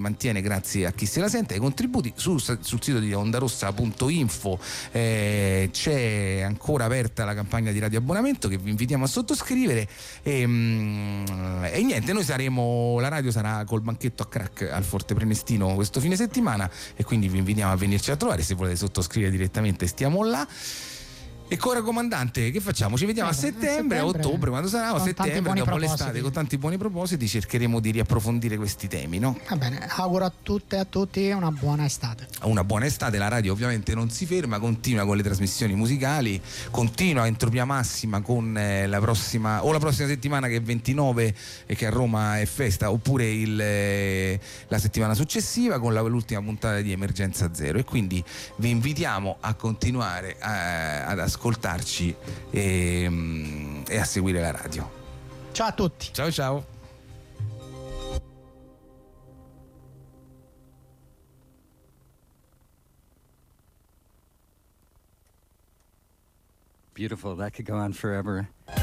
mantiene grazie a chi se la sente, ai contributi. Sul sito di ondarossa.info c'è ancora aperta la campagna di radioabbonamento che vi invitiamo a sottoscrivere e niente, noi la radio sarà col banchetto a crack al Forte Prenestino questo fine settimana e quindi vi invitiamo a venirci a trovare. Se volete sottoscrivere direttamente stiamo là. E Cora Comandante, che facciamo? Ci vediamo a settembre, a ottobre, quando sarà, a settembre, dopo l'estate, con tanti buoni propositi, cercheremo di riapprofondire questi temi, no? Va bene, auguro a tutte e a tutti una buona estate. Una buona estate, la radio ovviamente non si ferma, continua con le trasmissioni musicali, continua a Entropia Massima con la prossima settimana che è 29 e che a Roma è festa, oppure la settimana successiva con l'ultima puntata di Emergenza Zero, e quindi vi invitiamo a continuare ad ascoltarci e a seguire la radio. Ciao a tutti. Ciao ciao. Beautiful, that could go on forever.